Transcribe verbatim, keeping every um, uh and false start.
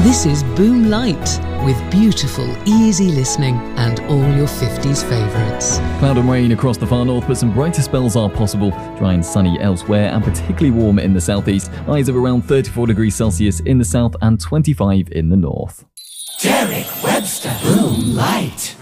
This is Boom Light, with beautiful, easy listening and all your fifties favourites. Cloud and rain across the far north, but some brighter spells are possible. Dry and sunny elsewhere, and particularly warm in the southeast. Highs of around thirty-four degrees Celsius in the south and twenty-five in the north. Derek Webster, Boom Light.